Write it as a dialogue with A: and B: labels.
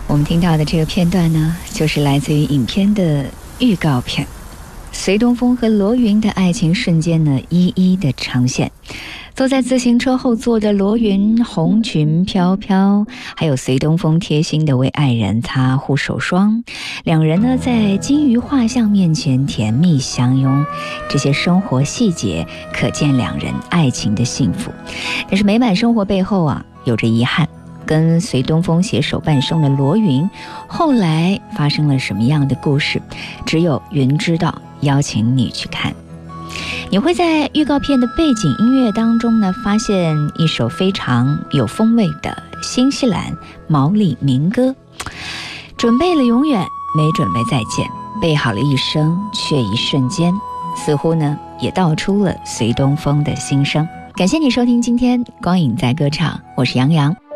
A: 我们听到的这个片段呢，就是来自于影片的预告片。隋东风和罗云的爱情瞬间呢，一一的呈现。坐在自行车后座的罗云红裙飘飘，还有隋东风贴心的为爱人擦护手霜，两人呢在金鱼画像面前甜蜜相拥，这些生活细节可见两人爱情的幸福。但是美满生活背后啊，有着遗憾。跟隋东风携手半生的罗云，后来发生了什么样的故事，只有云知道，邀请你去看。你会在预告片的背景音乐当中呢，发现一首非常有风味的新西兰毛利民歌。准备了永远，没准备再见，备好了一生，却一瞬间，似乎呢也道出了隋东风的心声。感谢你收听今天光影在歌场，我是杨洋。